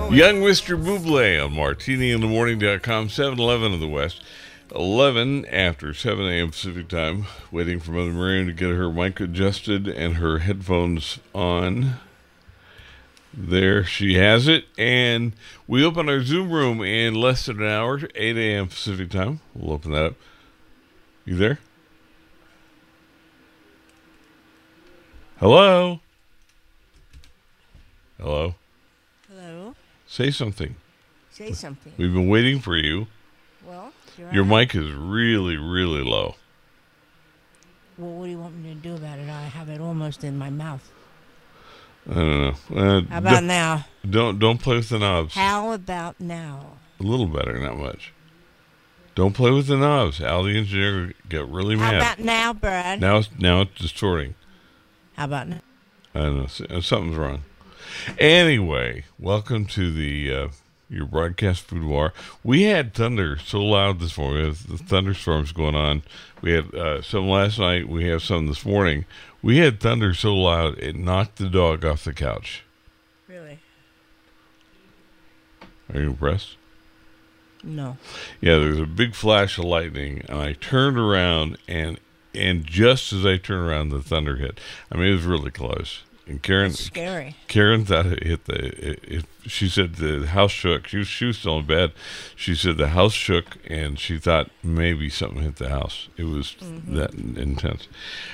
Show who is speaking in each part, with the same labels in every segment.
Speaker 1: Young Mr. Bublé on MartiniInTheMorning.com, 7-Eleven of the West. 11 after 7 a.m. Pacific Time, waiting for Mother Miriam to get her mic adjusted and her headphones on. There she has it. And we open our Zoom room in less than an hour, 8 a.m. Pacific Time. We'll open that up. You there? Hello? Hello?
Speaker 2: Hello?
Speaker 1: Say something.
Speaker 2: Say something.
Speaker 1: We've been waiting for you.
Speaker 2: Well,
Speaker 1: your mic is really, really low.
Speaker 2: Well, what do you want me to do about it? I have it almost in my mouth.
Speaker 1: I don't know.
Speaker 2: How about now?
Speaker 1: Don't play with the knobs.
Speaker 2: How about now?
Speaker 1: A little better, not much. Don't play with the knobs. Al, the engineer, get really mad.
Speaker 2: How about now, Brad?
Speaker 1: Now it's distorting.
Speaker 2: How about now?
Speaker 1: I don't know. Something's wrong. Anyway, welcome to the your broadcast boudoir. We had thunder so loud this morning. We have the thunderstorms going on. We had some last night. We have some this morning. We had thunder so loud it knocked the dog off the couch.
Speaker 2: Really?
Speaker 1: Are you impressed?
Speaker 2: No.
Speaker 1: Yeah, there was a big flash of lightning, and I turned around, and just as I turned around, the thunder hit. I mean, it was really close. And
Speaker 2: That's scary.
Speaker 1: Karen thought it hit she said the house shook. She was still in bed. She said the house shook, and she thought maybe something hit the house. It was that intense.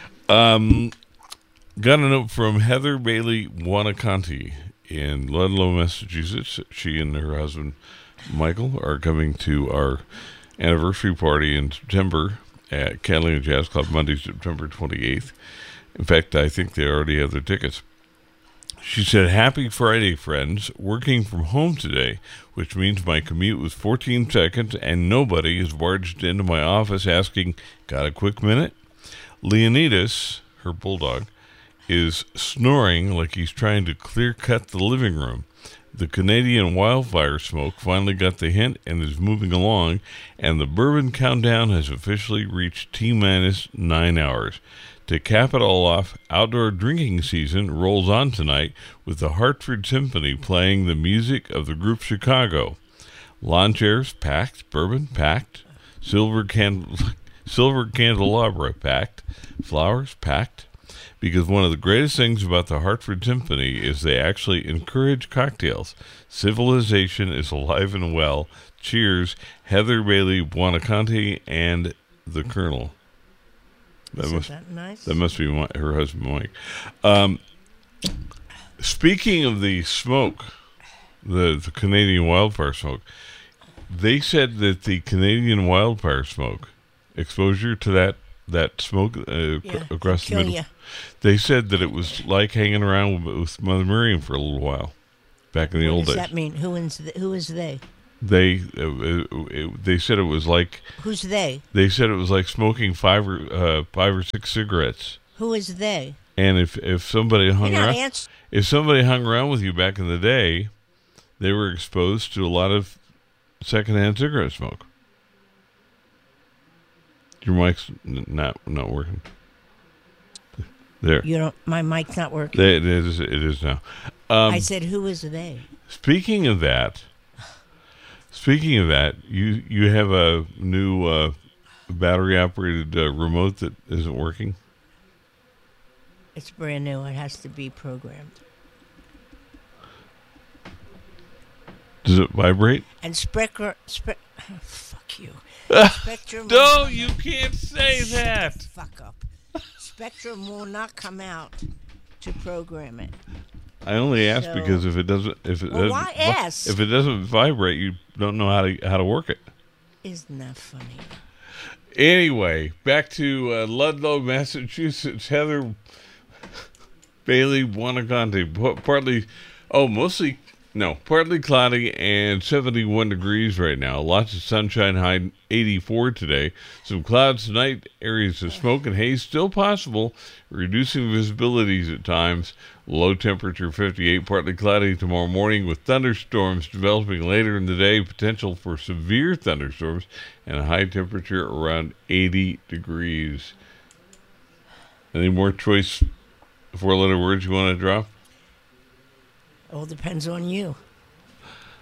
Speaker 1: Got a note from Heather Bailey Wanakanti in Ludlow, Massachusetts. She and her husband, Michael, are coming to our anniversary party in September at Catalina Jazz Club, Monday, September 28th. In fact, I think they already have their tickets. She said, "Happy Friday, friends. Working from home today, which means my commute was 14 seconds and nobody has barged into my office asking, 'Got a quick minute?' Leonidas," her bulldog, "is snoring like he's trying to clear-cut the living room. The Canadian wildfire smoke finally got the hint and is moving along, and the bourbon countdown has officially reached T-minus 9 hours. To cap it all off, outdoor drinking season rolls on tonight with the Hartford Symphony playing the music of the group Chicago. Lawn chairs packed, bourbon packed, silver candelabra packed, flowers packed. Because one of the greatest things about the Hartford Symphony is they actually encourage cocktails. Civilization is alive and well. Cheers, Heather Bailey Wanakanti and the Colonel."
Speaker 2: That nice?
Speaker 1: That must be her husband, Mike. Speaking of the smoke, the Canadian wildfire smoke, they said that the Canadian wildfire smoke, exposure to that smoke across the middle, they said that it was like hanging around with Mother Miriam for a little while, back in the old days.
Speaker 2: What does that mean? Who is they?
Speaker 1: They said it was like.
Speaker 2: Who's they?
Speaker 1: They said it was like smoking five or six cigarettes.
Speaker 2: Who is they?
Speaker 1: And if somebody hung around with you back in the day, they were exposed to a lot of secondhand cigarette smoke. Your mic's not working. There.
Speaker 2: My mic's not working.
Speaker 1: It is now.
Speaker 2: I said, who is they?
Speaker 1: Speaking of that, you have a new battery-operated remote that isn't working?
Speaker 2: It's brand new. It has to be programmed.
Speaker 1: Does it vibrate?
Speaker 2: And fuck you. Spectrum.
Speaker 1: No, you can't say that.
Speaker 2: Fuck up. Spectrum will not come out to program it.
Speaker 1: I only ask because if it doesn't vibrate, you don't know how to work it.
Speaker 2: Isn't that funny?
Speaker 1: Anyway, back to Ludlow, Massachusetts. Heather Bailey Wanakanti. Partly cloudy and 71 degrees right now. Lots of sunshine, high 84 today. Some clouds tonight. Areas of smoke and haze still possible, reducing visibilities at times. Low temperature 58, partly cloudy tomorrow morning with thunderstorms developing later in the day. Potential for severe thunderstorms and a high temperature around 80 degrees. Any more choice 4-letter words you want to drop?
Speaker 2: All depends on you.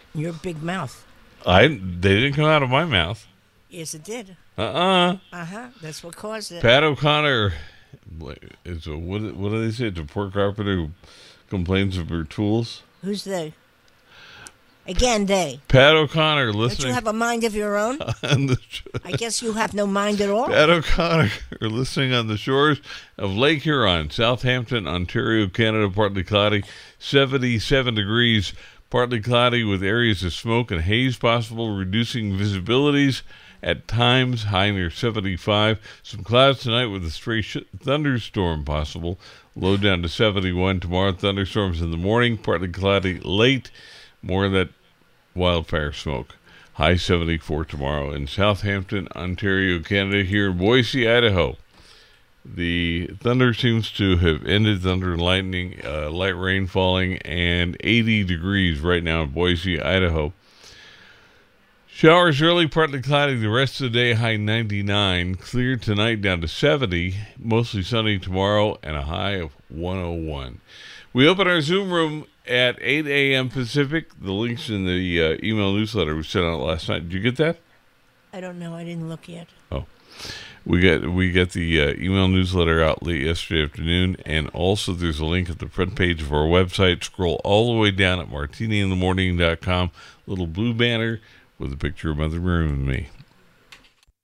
Speaker 2: Your big mouth.
Speaker 1: They didn't come out of my mouth.
Speaker 2: Yes, it did. That's what caused it.
Speaker 1: Pat O'Connor is a, what do they say? It's a poor carpenter who complains of her tools.
Speaker 2: Who's they? Again, they.
Speaker 1: Pat O'Connor listening.
Speaker 2: Don't you have a mind of your own? I guess you have no mind at all.
Speaker 1: Pat O'Connor listening on the shores of Lake Huron, Southampton, Ontario, Canada, partly cloudy, 77 degrees, partly cloudy with areas of smoke and haze possible, reducing visibilities at times, high near 75. Some clouds tonight with a stray thunderstorm possible, low down to 71. Tomorrow, thunderstorms in the morning, partly cloudy late, more of that wildfire smoke. High 74 tomorrow in Southampton, Ontario, Canada. Here in Boise, Idaho, the thunder seems to have ended. Thunder and lightning, light rain falling, and 80 degrees right now in Boise, Idaho. Showers early, partly cloudy the rest of the day, high 99. Clear tonight down to 70. Mostly sunny tomorrow and a high of 101. We open our Zoom room at 8 a.m. Pacific. The link's in the email newsletter we sent out last night. Did you get that?
Speaker 2: I don't know. I didn't look yet.
Speaker 1: Oh. We get the email newsletter out late yesterday afternoon, and also there's a link at the front page of our website. Scroll all the way down at martiniinthemorning.com. Little blue banner with a picture of Mother Miriam and me.